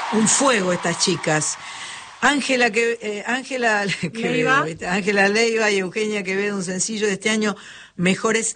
un fuego estas chicas. Ángela Leiva. Ángela Leiva y Eugenia Quevedo, un sencillo de este año, Mejores